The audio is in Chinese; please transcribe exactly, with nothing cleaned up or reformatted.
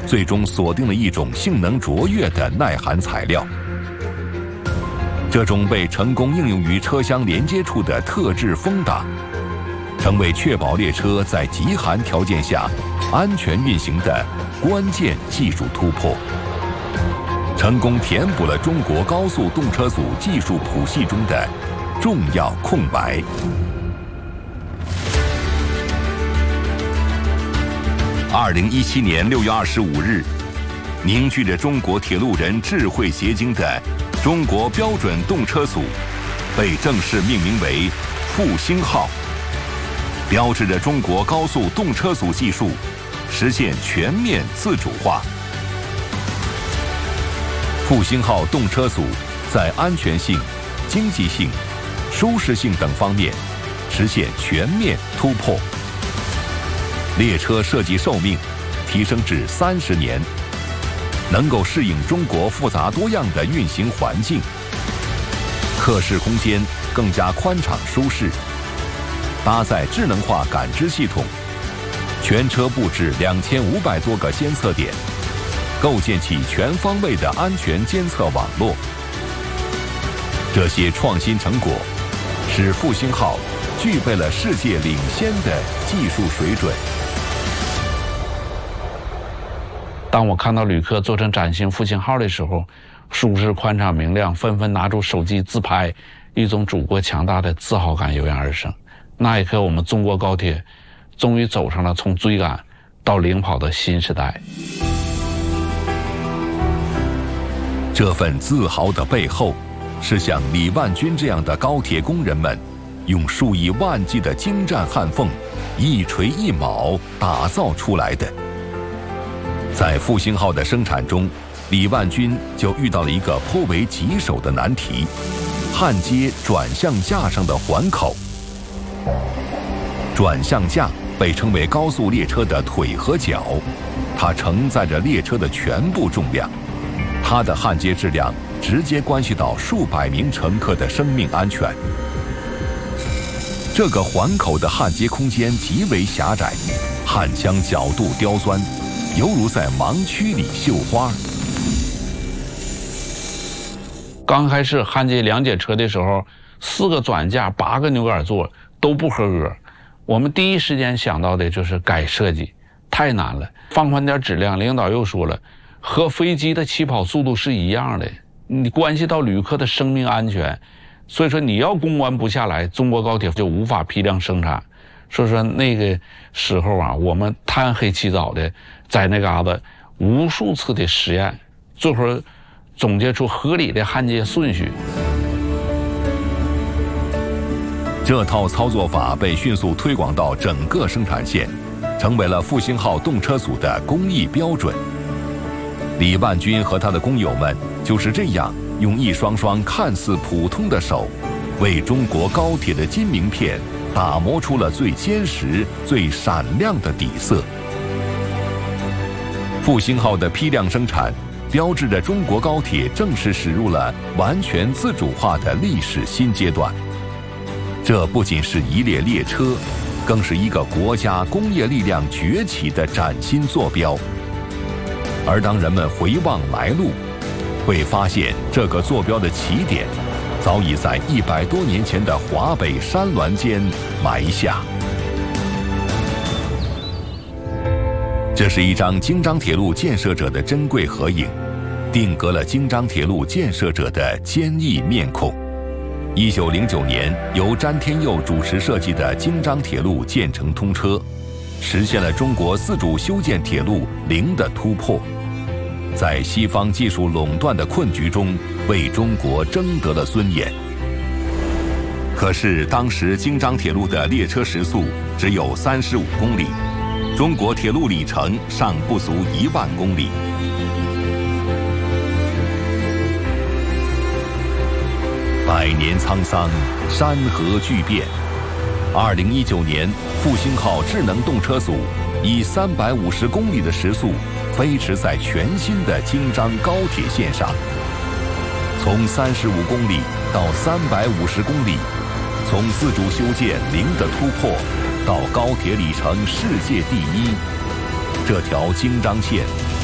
最终锁定了一种性能卓越的耐寒材料。这种被成功应用于车厢连接处的特制风挡，成为确保列车在极寒条件下安全运行的关键技术突破，成功填补了中国高速动车组技术谱系中的重要空白。二零一七年六月二十五日，凝聚着中国铁路人智慧结晶的中国标准动车组被正式命名为复兴号，标志着中国高速动车组技术实现全面自主化。复兴号动车组在安全性、经济性、舒适性等方面实现全面突破，列车设计寿命提升至三十年，能够适应中国复杂多样的运行环境，客室空间更加宽敞舒适，搭载智能化感知系统，全车布置两千五百多个监测点，构建起全方位的安全监测网络。这些创新成果使复兴号具备了世界领先的技术水准。 当我看到旅客坐乘崭新复兴号的时候，舒适、宽敞、明亮，纷纷拿出手机自拍，一种祖国强大的自豪感油然而生。那一刻，我们中国高铁终于走上了从追赶到领跑的新时代。 这份自豪的背后，是像李万军这样的高铁工人们用数以万计的精湛焊缝一锤一铆打造出来的。在复兴号的生产中，李万军就遇到了一个颇为棘手的难题：焊接转向架上的环口。转向架被称为高速列车的腿和脚，它承载着列车的全部重量，它的焊接质量直接关系到数百名乘客的生命安全。这个环口的焊接空间极为狭窄，焊枪角度刁钻，犹如在盲区里绣花。 刚开始焊接两节车的时候，四个转架、八个扭杆座都不合格。我们第一时间想到的就是改设计，太难了，放宽点质量。领导又说了，和飞机的起跑速度是一样的，你关系到旅客的生命安全，所以说你要攻关不下来，中国高铁就无法批量生产。所以说那个时候啊，我们贪黑起早的在那嘎达无数次的实验，最后总结出合理的焊接顺序。 这套操作法被迅速推广到整个生产线，成为了复兴号动车组的工艺标准。李万军和他的工友们就是这样用一双双看似普通的手，为中国高铁的金名片打磨出了最坚实、最闪亮的底色。复兴号的批量生产，标志着中国高铁正式驶入了完全自主化的历史新阶段。这不仅是一列列车，更是一个国家工业力量崛起的崭新坐标。而当人们回望来路，会发现这个坐标的起点早已在一百多年前的华北山峦间埋下。这是一张京张铁路建设者的珍贵合影，定格了京张铁路建设者的坚毅面孔。一九零九年，由詹天佑主持设计的京张铁路建成通车，实现了中国自主修建铁路零的突破，在西方技术垄断的困局中，为中国争得了尊严。可是，当时京张铁路的列车时速只有三十五公里，中国铁路里程尚不足一万公里。百年沧桑，山河巨变。二零一九年，复兴号智能动车组以三百五十公里的时速飞驰在全新的京张高铁线上，从三十五公里到三百五十公里，从自主修建零的突破到高铁里程世界第一，这条京张线